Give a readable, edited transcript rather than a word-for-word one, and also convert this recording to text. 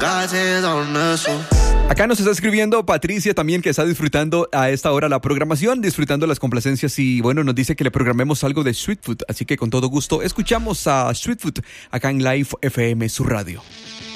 Acá nos está escribiendo Patricia también, que está disfrutando a esta hora la programación, disfrutando las complacencias y bueno, nos dice que le programemos algo de Street Food, así que con todo gusto escuchamos a Street Food acá en Live FM, su radio.